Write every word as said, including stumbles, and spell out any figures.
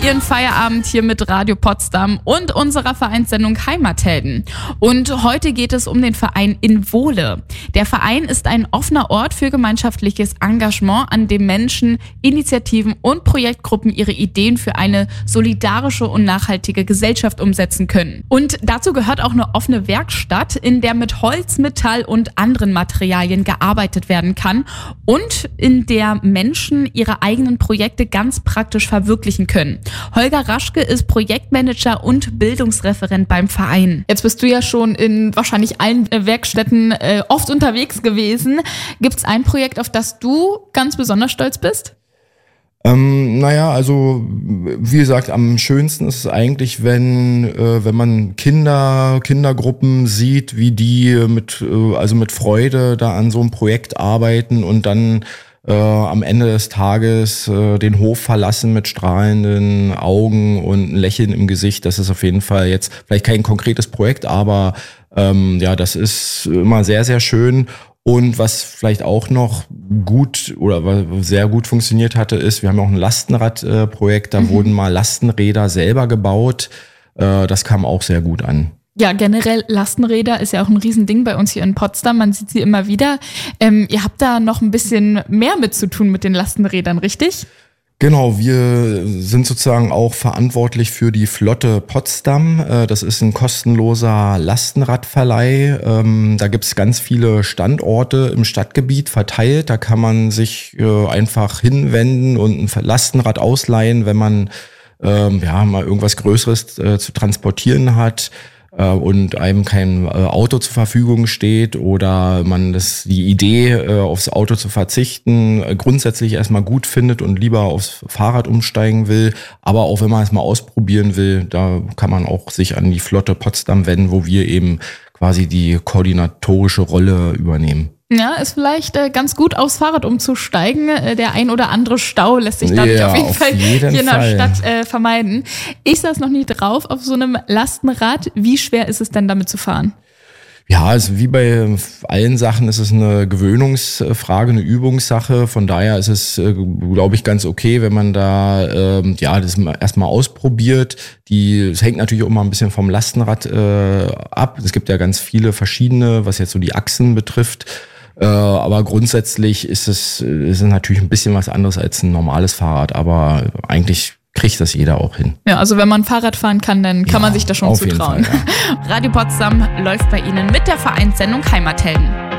Ihren Feierabend hier mit Radio Potsdam und unserer Vereinssendung Heimathelden. Und heute geht es um den Verein Inwohle. Der Verein ist ein offener Ort für gemeinschaftliches Engagement, an dem Menschen, Initiativen und Projektgruppen ihre Ideen für eine solidarische und nachhaltige Gesellschaft umsetzen können. Und dazu gehört auch eine offene Werkstatt, in der mit Holz, Metall und anderen Materialien gearbeitet werden kann und in der Menschen ihre eigenen Projekte ganz praktisch verwirklichen können. Holger Raschke ist Projektmanager und Bildungsreferent beim Verein. Jetzt bist du ja schon in wahrscheinlich allen Werkstätten äh, oft unterwegs gewesen. Gibt es ein Projekt, auf das du ganz besonders stolz bist? Ähm, naja, also wie gesagt, am schönsten ist es eigentlich, wenn äh, wenn man Kinder, Kindergruppen sieht, wie die mit äh, also mit Freude da an so einem Projekt arbeiten und dann äh, am Ende des Tages äh, den Hof verlassen mit strahlenden Augen und ein Lächeln im Gesicht. Das ist auf jeden Fall jetzt vielleicht kein konkretes Projekt, aber ähm, ja, das ist immer sehr, sehr schön. Und was vielleicht auch noch gut oder sehr gut funktioniert hatte, ist, wir haben auch ein Lastenradprojekt, da mhm. wurden mal Lastenräder selber gebaut. Das kam auch sehr gut an. Ja, generell Lastenräder ist ja auch ein Riesending bei uns hier in Potsdam. Man sieht sie immer wieder. Ähm, ihr habt da noch ein bisschen mehr mit zu tun mit den Lastenrädern, richtig? Genau, wir sind sozusagen auch verantwortlich für die Flotte Potsdam. Das ist ein kostenloser Lastenradverleih. Da gibt es ganz viele Standorte im Stadtgebiet verteilt. Da kann man sich einfach hinwenden und ein Lastenrad ausleihen, wenn man ja mal irgendwas Größeres zu transportieren hat und einem kein Auto zur Verfügung steht oder man das die Idee, aufs Auto zu verzichten, grundsätzlich erstmal gut findet und lieber aufs Fahrrad umsteigen will. Aber auch wenn man es mal ausprobieren will, da kann man auch sich an die Flotte Potsdam wenden, wo wir eben quasi die koordinatorische Rolle übernehmen. Ja, ist vielleicht äh, ganz gut aufs Fahrrad umzusteigen. Äh, der ein oder andere Stau lässt sich dadurch ja, auf jeden auf Fall jeden hier in Fall. der Stadt äh, vermeiden. Ich saß noch nie drauf auf so einem Lastenrad. Wie schwer ist es denn damit zu fahren? Ja, also wie bei allen Sachen ist es eine Gewöhnungsfrage, eine Übungssache. Von daher ist es, glaube ich, ganz okay, wenn man da ähm, ja das erstmal ausprobiert. Die, es hängt natürlich auch immer ein bisschen vom Lastenrad äh, ab. Es gibt ja ganz viele verschiedene, was jetzt so die Achsen betrifft. Äh, aber grundsätzlich ist es, ist es natürlich ein bisschen was anderes als ein normales Fahrrad. Aber eigentlich kriegt das jeder auch hin. Ja, also wenn man Fahrrad fahren kann, dann kann ja, man sich das schon auf zutrauen. jeden Fall, ja. Radio Potsdam läuft bei Ihnen mit der Vereinssendung Heimathelden.